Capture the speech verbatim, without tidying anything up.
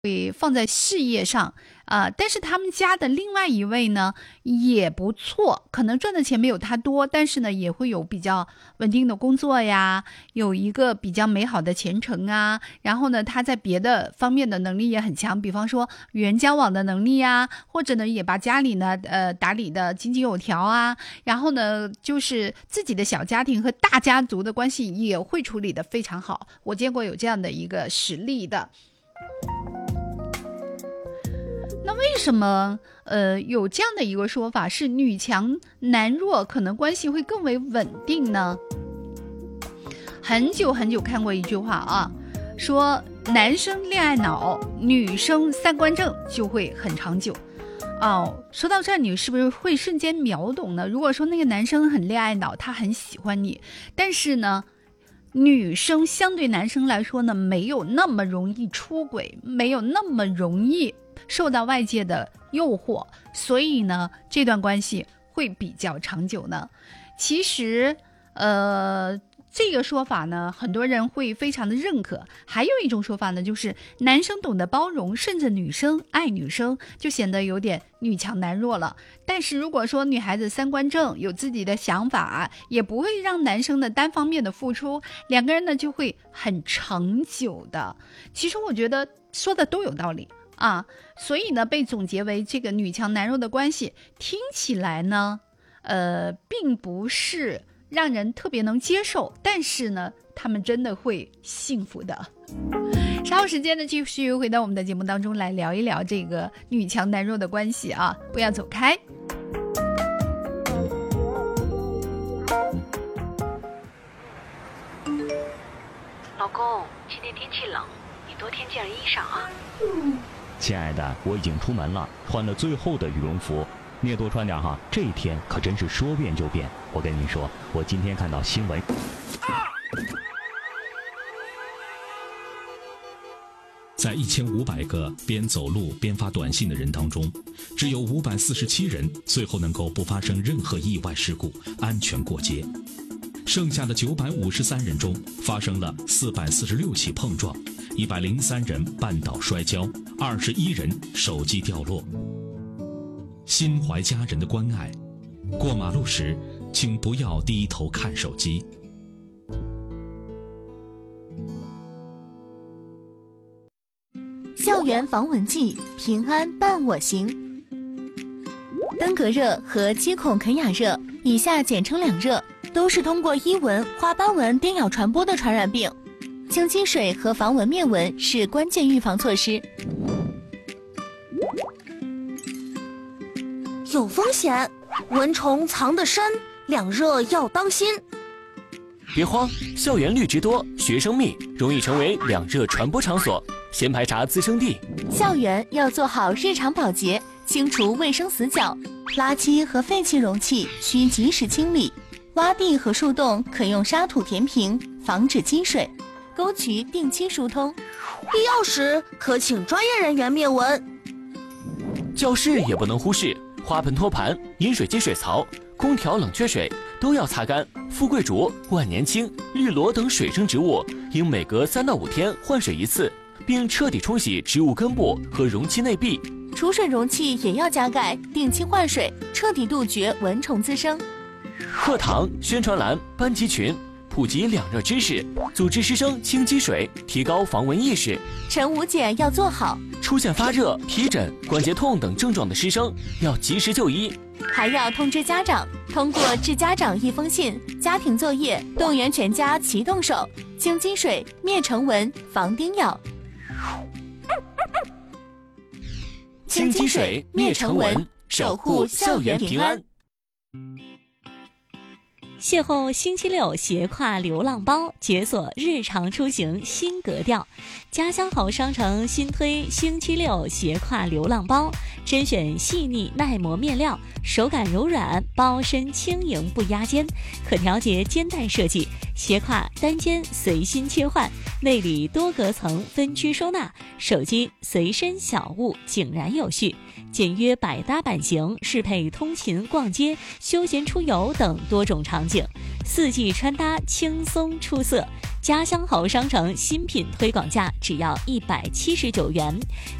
会放在事业上啊、呃，但是他们家的另外一位呢也不错，可能赚的钱没有他多，但是呢也会有比较稳定的工作呀，有一个比较美好的前程啊，然后呢他在别的方面的能力也很强，比方说与人交往的能力啊，或者呢也把家里呢呃打理的井井有条啊，然后呢就是自己的小家庭和大家族的关系也会处理的非常好，我见过有这样的一个实例的。那为什么呃有这样的一个说法是女强男弱，可能关系会更为稳定呢？很久很久看过一句话啊，说男生恋爱脑，女生三观正就会很长久。哦，说到这儿你是不是会瞬间秒懂呢？如果说那个男生很恋爱脑，他很喜欢你，但是呢女生相对男生来说呢没有那么容易出轨，没有那么容易受到外界的诱惑，所以呢这段关系会比较长久呢。其实呃这个说法呢很多人会非常的认可，还有一种说法呢就是男生懂得包容，顺着女生爱女生，就显得有点女强男弱了。但是如果说女孩子三观正，有自己的想法，也不会让男生的单方面的付出，两个人呢就会很长久的。其实我觉得说的都有道理啊，所以呢被总结为这个女强男弱的关系，听起来呢呃并不是让人特别能接受，但是呢他们真的会幸福的。稍后时间呢继续回到我们的节目当中来聊一聊这个女强男弱的关系啊，不要走开。 老公，今天天气冷，你多添件衣裳啊。 亲爱的，我已经出门了，穿了最厚的羽绒服，你也多穿点哈，这一天可真是说变就变。我跟你说，我今天看到新闻， 在一千五百个边走路边发短信的人当中，只有五百四十七人最后能够不发生任何意外事故，安全过街。剩下的九百五十三人中，发生了四百四十六起碰撞，一百零三人绊倒摔跤，二十一人手机掉落。心怀家人的关爱，过马路时请不要低头看手机。 校园防蚊剂，平安伴我行。登革热和肌孔肯雅热，以下简称两热，都是通过伊蚊、花斑蚊叮咬传播的传染病。清积水和防蚊灭蚊是关键预防措施。 有风险，蚊虫藏得深，两热要当心。 别慌，校园绿植多，学生密，容易成为两热传播场所，先排查滋生地。 校园要做好日常保洁，清除卫生死角，垃圾和废弃容器需及时清理。洼地和树洞可用沙土填平，防止积水。沟渠定期疏通， 必要时可请专业人员灭蚊。 教室也不能忽视，花盆托盘、饮水机水槽、空调冷却水都要擦干。富贵竹、万年青、绿萝等水生植物应每隔三到五天换水一次，并彻底冲洗植物根部和容器内壁。 储水容器也要加盖，定期换水，彻底杜绝蚊虫滋生。 课堂、宣传栏、班级群普及两热知识，组织师生清积水，提高防蚊意识。 晨午检要做好， 出现发热、皮疹、关节痛等症状的师生要及时就医， 还要通知家长，通过致家长一封信、家庭作业，动员全家齐动手，清积水、灭尘蚊、防叮咬。 清积水、灭尘蚊，守护校园平安。 邂逅星期六斜挎流浪包，解锁日常出行新格调。家乡好商城新推星期六斜挎流浪包，甄选细腻耐磨面料，手感柔软，包身轻盈不压肩，可调节肩带设计，斜挎单肩随心切换，内里多隔层分区收纳，手机随身小物井然有序，简约百搭版型，适配通勤、逛街、休闲出游等多种场景，四季穿搭轻松出色。 家乡好商城新品推广价只要一百七十九元。